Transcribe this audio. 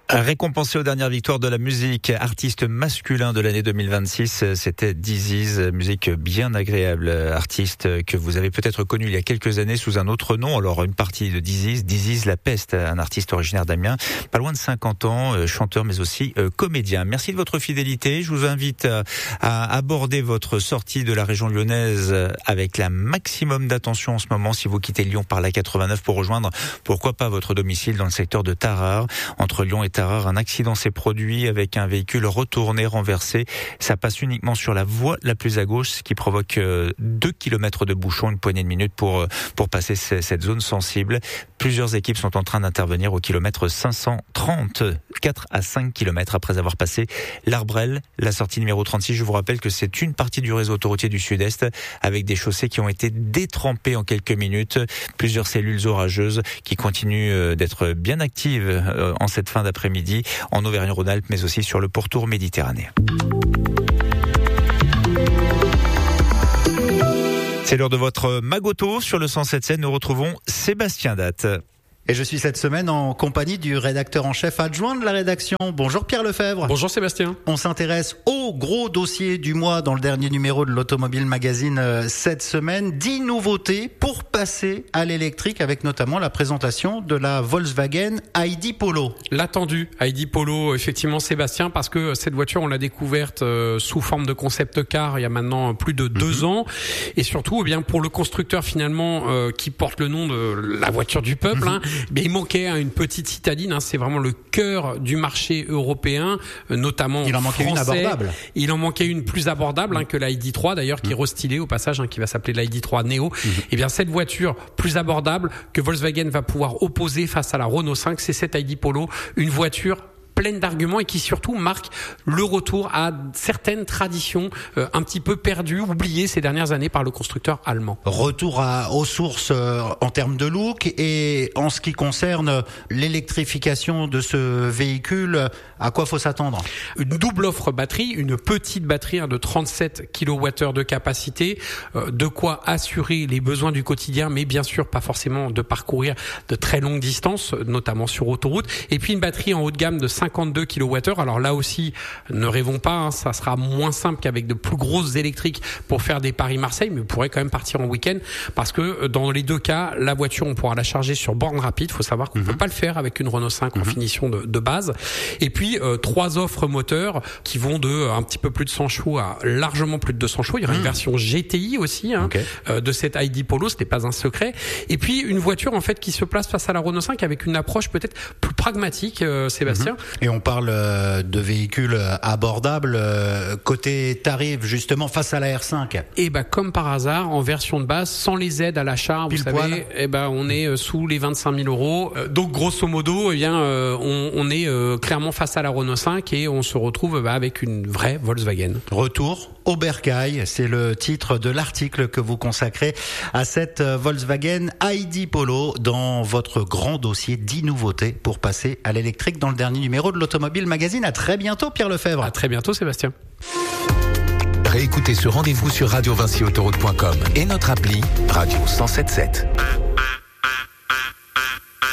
Récompensé aux dernières victoires de la musique, artiste masculin de l'année 2026, c'était Disease, musique bien agréable, artiste que vous avez peut-être connu il y a quelques années sous un autre nom. Alors une partie de Disease, La Peste, un artiste originaire d'Amiens, pas loin de 50 ans, chanteur mais aussi comédien. Merci de votre fidélité. Je vous invite à aborder votre sortie de la région lyonnaise avec la maximum d'attention en ce moment si vous quittez Lyon par la 89 pour rejoindre, pourquoi pas, votre domicile dans le secteur de Tarare, entre Lyon et Tarare. Un accident s'est produit avec un véhicule retourné, renversé. Ça passe uniquement sur la voie la plus à gauche, ce qui provoque 2 km de bouchons, une poignée de minutes pour passer cette zone sensible. Plusieurs équipes sont en train d'intervenir au kilomètre 530, 4 à 5 km après avoir passé l'Arbrel, la sortie numéro 36. Je vous rappelle que c'est une partie du réseau autoroutier du Sud-Est avec des chaussées qui ont été détrempées en quelques minutes. Plusieurs cellules orageuses qui continuent d'être bien actives en cette fin d'après-midi en Auvergne-Rhône-Alpes, mais aussi sur le pourtour méditerranéen. C'est l'heure de votre Magoto sur le 107.7. Nous retrouvons Sébastien Datte. Et je suis cette semaine en compagnie du rédacteur en chef adjoint de la rédaction. Bonjour Pierre Lefebvre. Bonjour Sébastien. On s'intéresse au gros dossier du mois dans le dernier numéro de l'Automobile Magazine cette semaine. 10 nouveautés pour passer à l'électrique avec notamment la présentation de la Volkswagen ID Polo. L'attendu ID Polo, effectivement Sébastien, parce que cette voiture on l'a découverte sous forme de concept car il y a maintenant plus de 2 ans. Et surtout, eh bien, pour le constructeur finalement qui porte le nom de la voiture du peuple, mais il manquait une petite citadine, c'est vraiment le cœur du marché européen, notamment il en manquait français. Une abordable. Il en manquait une plus abordable que la ID3 d'ailleurs, qui est restylée au passage, qui va s'appeler la ID3 Neo. Et bien cette voiture plus abordable que Volkswagen va pouvoir opposer face à la Renault 5, c'est cette ID Polo, une voiture pleine d'arguments et qui surtout marque le retour à certaines traditions un petit peu perdues, oubliées ces dernières années par le constructeur allemand. Retour aux sources en termes de look, et en ce qui concerne l'électrification de ce véhicule, à quoi faut s'attendre? Une double offre batterie, une petite batterie de 37 kWh de capacité, de quoi assurer les besoins du quotidien, mais bien sûr pas forcément de parcourir de très longues distances, notamment sur autoroute. Et puis une batterie en haut de gamme de 52 kWh. Alors là aussi, ne rêvons pas, ça sera moins simple qu'avec de plus grosses électriques pour faire des Paris-Marseille, mais vous pourrez quand même partir en week-end parce que dans les deux cas, la voiture, on pourra la charger sur borne rapide. Il faut savoir qu'on ne peut pas le faire avec une Renault 5 en finition de base. Et puis, 3 offres moteurs qui vont de un petit peu plus de 100 chevaux à largement plus de 200 chevaux. Il y aura une version GTI aussi de cette ID Polo, ce n'est pas un secret. Et puis, une voiture en fait qui se place face à la Renault 5 avec une approche peut-être plus pragmatique, Sébastien. Et on parle de véhicules abordables. Côté tarif, justement, face à la R5. Et comme par hasard, en version de base, sans les aides à l'achat, vous savez, on est sous les 25 000 euros. Donc, grosso modo, on est clairement face à la Renault 5 et on se retrouve avec une vraie Volkswagen. Retour au bercail, c'est le titre de l'article que vous consacrez à cette Volkswagen ID Polo dans votre grand dossier 10 nouveautés pour passer à l'électrique dans le dernier numéro de l'Automobile Magazine. À très bientôt Pierre Lefebvre. À très bientôt Sébastien. Réécoutez ce rendez-vous sur radiovinciautoroute.com et notre appli Radio 107.7.